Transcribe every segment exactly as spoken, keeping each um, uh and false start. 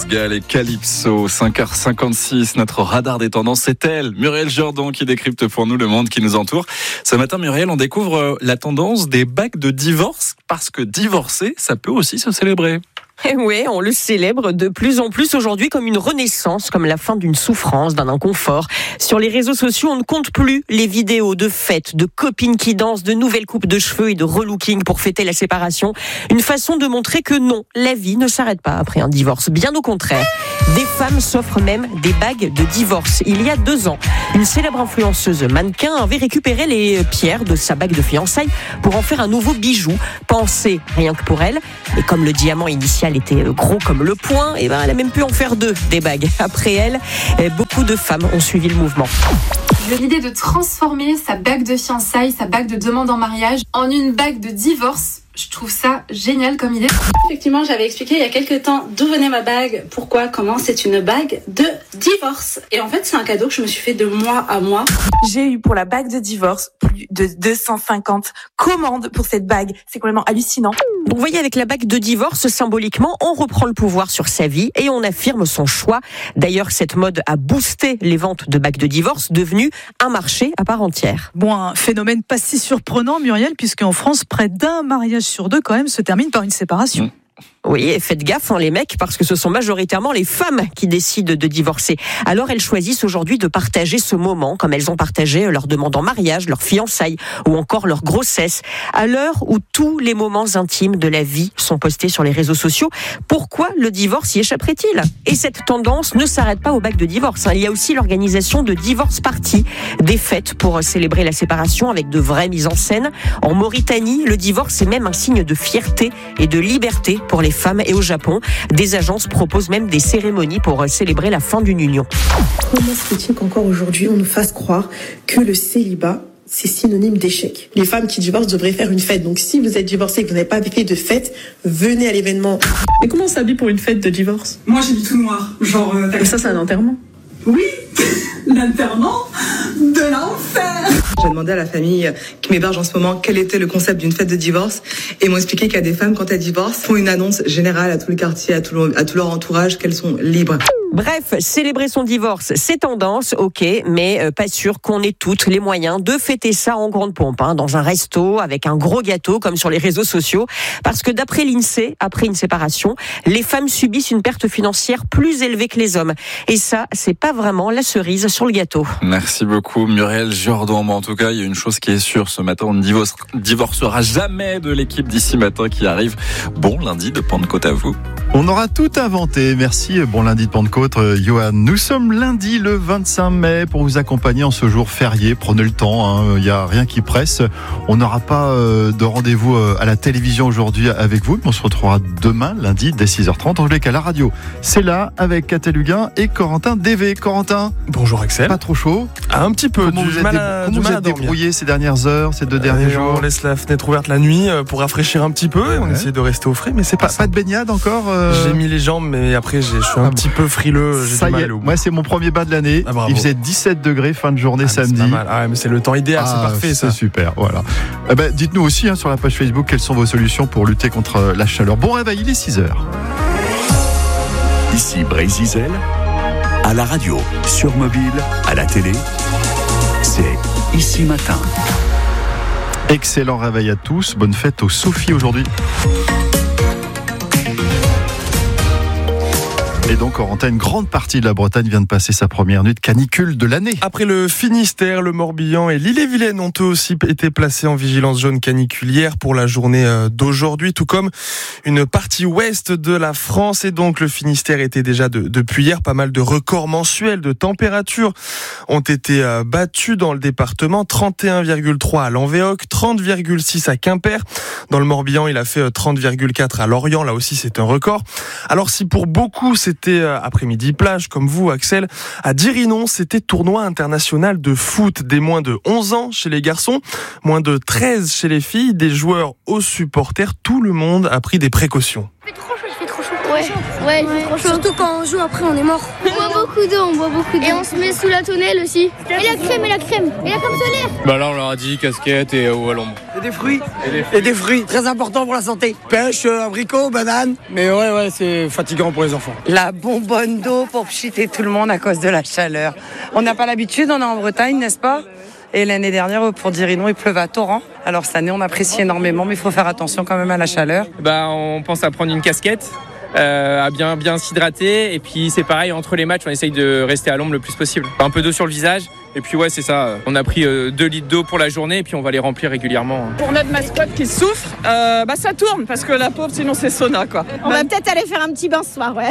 Gall et Calypso. cinq heures cinquante-six, notre radar des tendances, c'est elle, Muriel Jourdan, qui décrypte pour nous le monde qui nous entoure. Ce matin, Muriel, on découvre la tendance des bagues de divorce, parce que divorcer, ça peut aussi se célébrer. Et oui, on le célèbre de plus en plus aujourd'hui comme une renaissance, comme la fin d'une souffrance, d'un inconfort. Sur les réseaux sociaux, on ne compte plus les vidéos de fêtes, de copines qui dansent, de nouvelles coupes de cheveux et de relooking pour fêter la séparation. Une façon de montrer que non, la vie ne s'arrête pas après un divorce. Bien au contraire. Des femmes s'offrent même des bagues de divorce. Il y a deux ans, une célèbre influenceuse mannequin avait récupéré les pierres de sa bague de fiançailles pour en faire un nouveau bijou, pensé rien que pour elle. Et comme le diamant initial était gros comme le poing, et ben elle a même pu en faire deux, des bagues. Après elle, beaucoup de femmes ont suivi le mouvement. L'idée de transformer sa bague de fiançailles, sa bague de demande en mariage, en une bague de divorce, je trouve ça génial comme idée. Effectivement, j'avais expliqué il y a quelques temps d'où venait ma bague, pourquoi, comment. C'est une bague de divorce. Et en fait, c'est un cadeau que je me suis fait de mois à mois. J'ai eu pour la bague de divorce plus de deux cent cinquante commandes pour cette bague. C'est complètement hallucinant. Donc, vous voyez, avec la bague de divorce, symboliquement, on reprend le pouvoir sur sa vie et on affirme son choix. D'ailleurs, cette mode a boosté les ventes de bagues de divorce, devenu un marché à part entière. Bon, un phénomène pas si surprenant, Muriel, puisqu'en France, près d'un mariage sur deux, quand même, se termine par une séparation. Mmh. Oui, et faites gaffe, hein, les mecs, parce que ce sont majoritairement les femmes qui décident de divorcer. Alors elles choisissent aujourd'hui de partager ce moment, comme elles ont partagé leur demande en mariage, leur fiançailles ou encore leur grossesse. À l'heure où tous les moments intimes de la vie sont postés sur les réseaux sociaux, pourquoi le divorce y échapperait-il ? Et cette tendance ne s'arrête pas aux bagues de divorce. Il y a aussi l'organisation de divorce parties, des fêtes pour célébrer la séparation avec de vraies mises en scène. En Mauritanie, le divorce est même un signe de fierté et de liberté pour les femmes, et au Japon, des agences proposent même des cérémonies pour célébrer la fin d'une union. Comment se fait-il qu'encore aujourd'hui on nous fasse croire que le célibat c'est synonyme d'échec? Les femmes qui divorcent devraient faire une fête. Donc si vous êtes divorcé et que vous n'avez pas fait de fête, venez à l'événement. Mais comment on s'habille pour une fête de divorce? Moi j'ai du tout noir. Genre. Euh, Mais ça c'est un enterrement. Oui, l'enterrement de l'enfer. J'ai demandé à la famille qui m'héberge en ce moment quel était le concept d'une fête de divorce et ils m'ont expliqué qu'il y a des femmes, quand elles divorcent, font une annonce générale à tout le quartier, à tout, le, à tout leur entourage qu'elles sont libres. Bref, célébrer son divorce, c'est tendance, ok, mais euh, pas sûr qu'on ait toutes les moyens de fêter ça en grande pompe, hein, dans un resto, avec un gros gâteau, comme sur les réseaux sociaux. Parce que d'après l'INSEE, après une séparation, les femmes subissent une perte financière plus élevée que les hommes. Et ça, c'est pas vraiment la cerise sur le gâteau. Merci beaucoup, Muriel Jourdan. Bon, en tout cas, il y a une chose qui est sûre, ce matin, on ne divorce, divorcera jamais de l'équipe d'ici matin qui arrive. Bon lundi de Pentecôte à vous. On aura tout inventé. Merci, bon lundi de Pentecôte, euh, Johan. Nous sommes lundi le vingt-cinq mai pour vous accompagner en ce jour férié. Prenez le temps, il hein, n'y a rien qui presse. On n'aura pas euh, de rendez-vous euh, à la télévision aujourd'hui avec vous. On se retrouvera demain, lundi, dès six heures trente. En tous les cas, la radio, c'est là avec Catel Huguin et Corentin Dévé. Corentin. Bonjour Axel. Pas trop chaud? Ah, un petit peu. Comment du vous êtes, mal dé- à, comment du vous mal êtes à débrouillé ces dernières heures, ces deux derniers euh, jours? On laisse la fenêtre ouverte la nuit pour rafraîchir un petit peu. Ouais. Et on essaie de rester au frais, mais c'est pas Pas, pas de baignade encore euh... J'ai mis les jambes, mais après j'ai, je suis un ah, petit peu frileux. J'ai ça du mal y est, moi c'est mon premier bain de l'année. Ah, il faisait dix-sept degrés fin de journée ah, samedi. C'est pas mal. Ah, mais c'est le temps idéal, ah, c'est parfait ça. C'est super, voilà. Eh ben, dites-nous aussi hein, sur la page Facebook quelles sont vos solutions pour lutter contre la chaleur. Bon réveil, il est six heures. Ici Brésil, à la radio, sur mobile, à la télé, c'est Ici Matin. Excellent réveil à tous, bonne fête aux Sophie aujourd'hui. Et donc, Corentin, une grande partie de la Bretagne vient de passer sa première nuit de canicule de l'année. Après le Finistère, le Morbihan et l'Ille-et-Vilaine ont eux aussi été placés en vigilance jaune caniculière pour la journée d'aujourd'hui, tout comme une partie ouest de la France. Et donc, le Finistère était déjà de, depuis hier, pas mal de records mensuels de température ont été battus dans le département. trente et un virgule trois à Lanvéoc, trente virgule six à Quimper. Dans le Morbihan, il a fait trente virgule quatre à Lorient. Là aussi, c'est un record. Alors, si pour beaucoup, c'est C'était après-midi plage, comme vous, Axel. À Dirinon, c'était tournoi international de foot des moins de onze ans chez les garçons, moins de treize chez les filles, des joueurs aux supporters. Tout le monde a pris des précautions. Il fait trop chaud, il fait trop chaud. Ouais, ouais, il fait trop chaud. Surtout quand on joue, après on est mort. On boit beaucoup d'eau, on boit beaucoup d'eau. Et on se met sous la tonnelle aussi. Et la crème, et la crème, et la crème solaire. Bah là, on leur a dit casquette et eau à l'ombre. Et des fruits. Et des fruits. Et des fruits, très important pour la santé. Pêche, abricots, bananes. Mais ouais, ouais, c'est fatigant pour les enfants. La bonbonne d'eau pour pchiter tout le monde à cause de la chaleur. On n'a pas l'habitude, on est en Bretagne, n'est-ce pas ? Et l'année dernière, pour dire non, il pleuvait à torrent. Alors cette année, on apprécie énormément, mais il faut faire attention quand même à la chaleur. Bah, on pense à prendre une casquette. Euh, à bien, bien s'hydrater, et puis c'est pareil entre les matchs, on essaye de rester à l'ombre le plus possible. Un peu d'eau sur le visage, et puis ouais, c'est ça, on a pris euh, deux litres d'eau pour la journée, et puis on va les remplir régulièrement. Pour notre mascotte qui souffre, euh, bah ça tourne, parce que la pauvre, sinon c'est sauna quoi. On va peut-être aller faire un petit bain ce soir, ouais.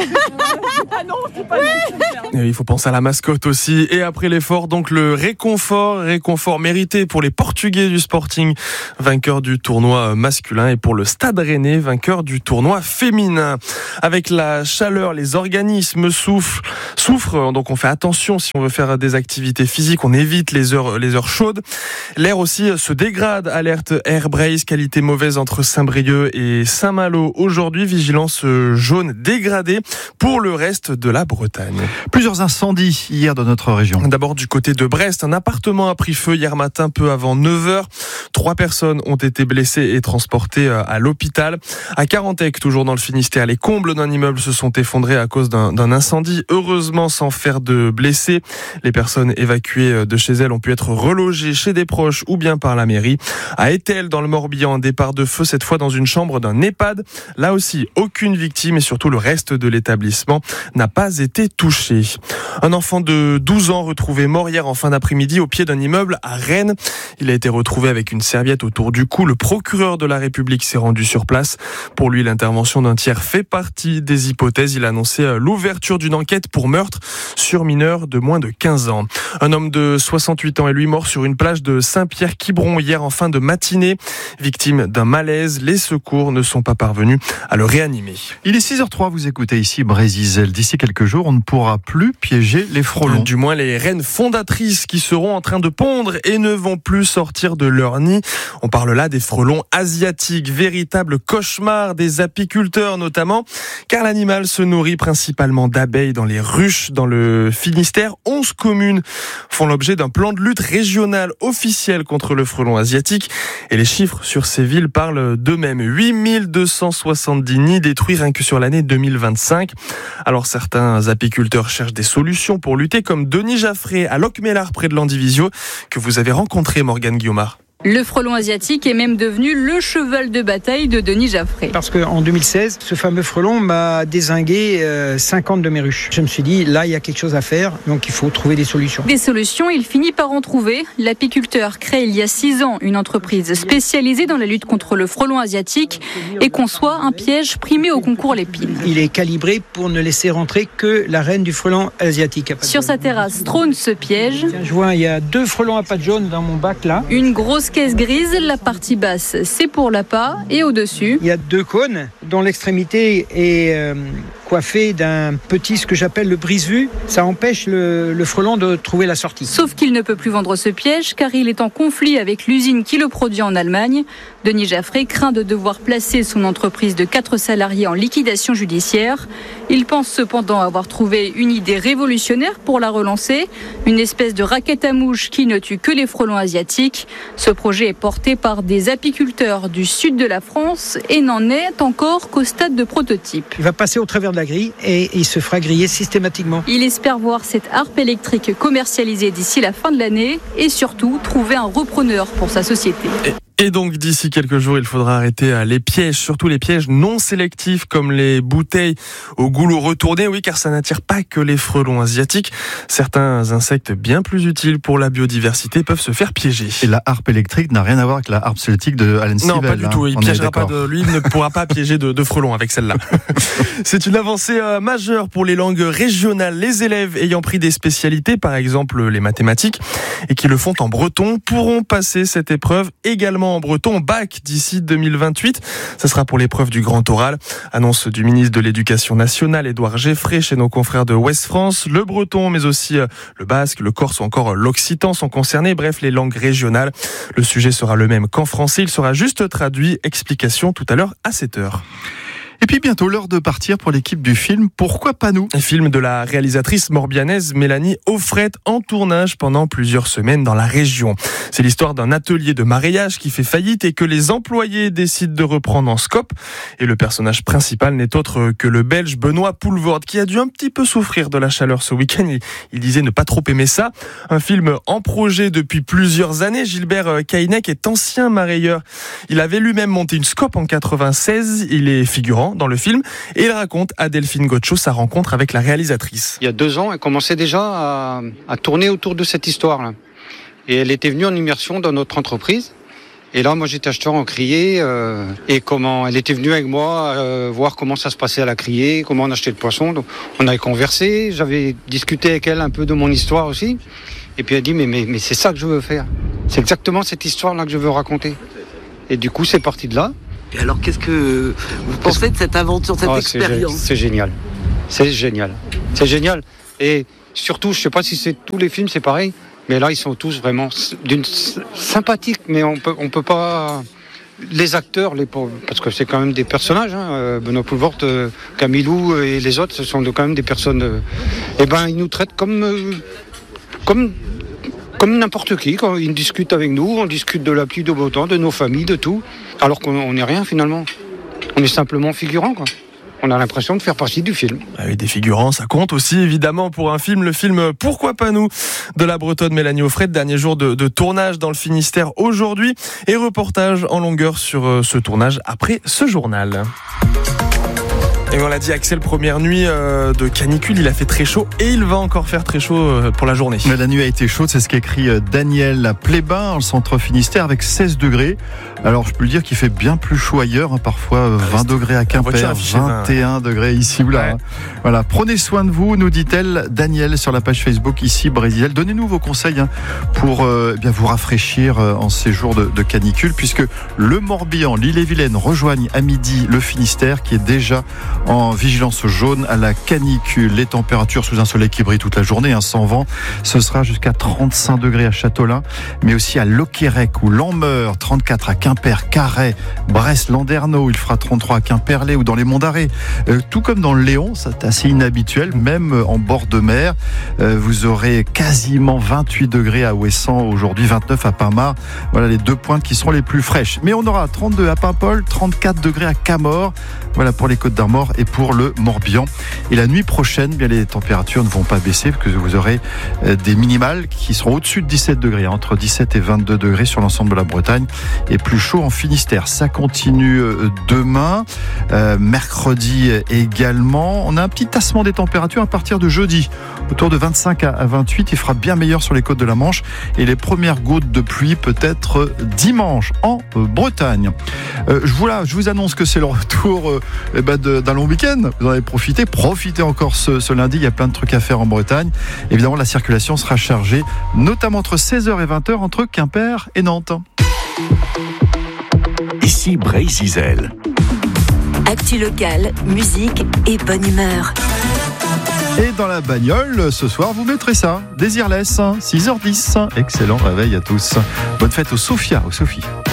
Ah non, c'est pas ouais. Et il faut penser à la mascotte aussi. Et après l'effort, donc le réconfort, réconfort mérité pour les Portugais du Sporting, vainqueurs du tournoi masculin, et pour le Stade Rennais, vainqueur du tournoi féminin. Avec la chaleur, les organismes souffrent, souffrent, donc on fait attention si on veut faire des activités physiques, on évite les heures, les heures chaudes. L'air aussi se dégrade, alerte Air Brace, qualité mauvaise entre Saint-Brieuc et Saint-Malo. Aujourd'hui, vigilance jaune dégradée pour le reste de la Bretagne. Plusieurs incendies hier dans notre région. D'abord du côté de Brest, un appartement a pris feu hier matin peu avant neuf heures. Trois personnes ont été blessées et transportées à l'hôpital. À Carantec, toujours dans le Finistère, les combles d'un immeuble se sont effondrés à cause d'un, d'un incendie. Heureusement, sans faire de blessés. Les personnes évacuées de chez elles ont pu être relogées chez des proches ou bien par la mairie. À Étel, dans le Morbihan, un départ de feu, cette fois dans une chambre d'un EHPAD. Là aussi, aucune victime et surtout le reste de l'établissement n'a pas été touché. Un enfant de douze ans retrouvé mort hier en fin d'après-midi au pied d'un immeuble à Rennes. Il a été retrouvé avec une serviette autour du cou. Le procureur de la République s'est rendu sur place. Pour lui, l'intervention d'un tiers fait partie des hypothèses. Il a annoncé l'ouverture d'une enquête pour meurtre sur mineur de moins de quinze ans. Un homme de soixante-huit ans est lui mort sur une plage de Saint-Pierre-Quiberon hier en fin de matinée. Victime d'un malaise, les secours ne sont pas parvenus à le réanimer. Il est six heures zéro trois, vous écoutez ici Brésil. D'ici quelques jours, on ne pourra plus piéger les frelons. Du moins les reines fondatrices qui seront en train de pondre et ne vont plus sortir de leur nid. On parle là des frelons asiatiques, véritable cauchemar des apiculteurs notamment, car l'animal se nourrit principalement d'abeilles dans les ruches dans le Finistère. onze communes font l'objet d'un plan de lutte régional officiel contre le frelon asiatique et les chiffres sur ces villes parlent d'eux-mêmes. huit mille deux cent soixante-dix nids détruits rien que sur l'année deux mille vingt-cinq. Alors certains apiculteurs cherchent des solutions pour lutter, comme Denis Jaffré à Locmélard près de Landivisiau que vous avez rencontré, Morgane Guillaumard. Le frelon asiatique est même devenu le cheval de bataille de Denis Jaffré. Parce qu'en deux mille seize, ce fameux frelon m'a dézingué cinquante de mes ruches. Je me suis dit, là, il y a quelque chose à faire, donc il faut trouver des solutions. Des solutions, il finit par en trouver. L'apiculteur crée il y a six ans une entreprise spécialisée dans la lutte contre le frelon asiatique et conçoit un piège primé au concours Lépine. Il est calibré pour ne laisser rentrer que la reine du frelon asiatique. Sur sa terrasse trône ce piège. Tiens, je vois, il y a deux frelons à pattes jaunes dans mon bac là. Une grosse caisse grise, la partie basse c'est pour l'appât et au-dessus il y a deux cônes dont l'extrémité est euh, coiffée d'un petit, ce que j'appelle le brise-vue. Ça empêche le, le frelon de trouver la sortie. Sauf qu'il ne peut plus vendre ce piège car il est en conflit avec l'usine qui le produit en Allemagne. Denis Jaffré craint de devoir placer son entreprise de quatre salariés en liquidation judiciaire. Il pense cependant avoir trouvé une idée révolutionnaire pour la relancer, une espèce de raquette à mouches qui ne tue que les frelons asiatiques. Ce projet est porté par des apiculteurs du sud de la France et n'en est encore qu'au stade de prototype. Il va passer au travers de la grille et il se fera griller systématiquement. Il espère voir cette harpe électrique commercialisée d'ici la fin de l'année et surtout trouver un repreneur pour sa société. Et... Et donc, d'ici quelques jours, il faudra arrêter les pièges, surtout les pièges non sélectifs comme les bouteilles au goulot retourné. Oui, car ça n'attire pas que les frelons asiatiques. Certains insectes bien plus utiles pour la biodiversité peuvent se faire piéger. Et la harpe électrique n'a rien à voir avec la harpe celtique de Alan Stivell. Non, pas du hein. tout. Il On piégera pas de, lui, il ne pourra pas piéger de, de frelons avec celle-là. C'est une avancée euh, majeure pour les langues régionales. Les élèves ayant pris des spécialités, par exemple les mathématiques, et qui le font en breton, pourront passer cette épreuve également en breton bac d'ici deux mille vingt-huit. Ce sera pour l'épreuve du grand oral. Annonce du ministre de l'Éducation nationale, Édouard Geffrey, chez nos confrères de Ouest France. Le breton, mais aussi le basque, le corse ou encore l'occitan sont concernés. Bref, les langues régionales. Le sujet sera le même qu'en français. Il sera juste traduit. Explication tout à l'heure à sept heures. Et puis bientôt l'heure de partir pour l'équipe du film Pourquoi pas nous ? Un film de la réalisatrice morbihannaise Mélanie Offret en tournage pendant plusieurs semaines dans la région. C'est l'histoire d'un atelier de mareyage qui fait faillite et que les employés décident de reprendre en scope. Et le personnage principal n'est autre que le Belge Benoît Poelvoorde qui a dû un petit peu souffrir de la chaleur ce week-end. Il, il disait ne pas trop aimer ça. Un film en projet depuis plusieurs années. Gilbert Caïnec est ancien mareyeur. Il avait lui-même monté une scope en quatre-vingt-seize. Il est figurant dans le film et il raconte à Delphine Gaucho sa rencontre avec la réalisatrice. Il y a deux ans, elle commençait déjà à, à tourner autour de cette histoire-là. Et elle était venue en immersion dans notre entreprise. Et là, moi, j'étais acheteur en criée. Euh, et comment elle était venue avec moi euh, voir comment ça se passait à la criée, comment on achetait le poisson. Donc, on avait conversé. J'avais discuté avec elle un peu de mon histoire aussi. Et puis elle dit, mais, mais, mais c'est ça que je veux faire. C'est exactement cette histoire-là que je veux raconter. Et du coup, c'est parti de là. Et alors, qu'est-ce que vous pensez de cette aventure, de cette oh, expérience ? c'est, c'est génial. C'est génial. C'est génial. Et surtout, je ne sais pas si c'est tous les films, c'est pareil. Mais là, ils sont tous vraiment d'une sympathique. Mais on peut, on peut pas... Les acteurs, les pauvres, parce que c'est quand même des personnages. Hein, Benoît Poelvoorde, euh, Camilou et les autres, ce sont quand même des personnes... Euh, et ben, ils nous traitent comme... Euh, comme Comme n'importe qui, quand ils discutent avec nous, on discute de la pluie, de beau temps, de nos familles, de tout. Alors qu'on n'est rien finalement. On est simplement figurants, quoi. On a l'impression de faire partie du film. Avec des figurants, ça compte aussi évidemment pour un film. Le film Pourquoi pas nous de la Bretonne Mélanie Offret, dernier jour de, de tournage dans le Finistère aujourd'hui. Et reportage en longueur sur ce tournage après ce journal. Et on l'a dit, Axel, première nuit euh, de canicule, il a fait très chaud et il va encore faire très chaud euh, pour la journée. Mais la nuit a été chaude, c'est ce qu'écrit euh, Daniel à Plébain, le centre Finistère, avec seize degrés. Alors je peux le dire qu'il fait bien plus chaud ailleurs, hein, parfois euh, vingt degrés à Quimper, vingt et un degrés ici ou là. Ouais. Hein. Voilà, prenez soin de vous, nous dit-elle Daniel sur la page Facebook ici Brésil. Donnez-nous vos conseils hein, pour euh, bien vous rafraîchir euh, en ces jours de, de canicule, puisque le Morbihan, l'Ille-et-Vilaine rejoignent à midi le Finistère qui est déjà en vigilance jaune à la canicule. Les températures sous un soleil qui brille toute la journée, hein, sans vent, ce sera jusqu'à trente-cinq degrés à Châteaulin, mais aussi à Locquérec ou Lanmeur, trente-quatre à Quimper, Carhaix, Brest, Landerneau, il fera trente-trois à Quimperlé ou dans les Monts d'Arrée. Euh, tout comme dans le Léon, c'est assez inhabituel, même en bord de mer. Euh, vous aurez quasiment vingt-huit degrés à Ouessant aujourd'hui, vingt-neuf à Pinmar. Voilà les deux pointes qui seront les plus fraîches. Mais on aura trente-deux à Paimpol, trente-quatre degrés à Camors. Voilà pour les Côtes d'Armor et pour le Morbihan. Et la nuit prochaine, bien les températures ne vont pas baisser parce que vous aurez des minimales qui seront au-dessus de dix-sept degrés, entre dix-sept et vingt-deux degrés sur l'ensemble de la Bretagne et plus chaud en Finistère. Ça continue demain, euh, mercredi également. On a un petit tassement des températures à partir de jeudi, autour de vingt-cinq à vingt-huit. Il fera bien meilleur sur les côtes de la Manche et les premières gouttes de pluie peut-être dimanche en Bretagne. Euh, je, vous, là, je vous annonce que c'est le retour euh, eh ben de, d'un long week-end. Vous en avez profité, profitez encore ce, ce lundi, il y a plein de trucs à faire en Bretagne. Évidemment, la circulation sera chargée, notamment entre seize heures et vingt heures, entre Quimper et Nantes. Ici Brésil. Actu locale, musique et bonne humeur. Et dans la bagnole, ce soir, vous mettrez ça. Désirless, six heures dix. Excellent réveil à tous. Bonne fête au Sofia, au Sophie.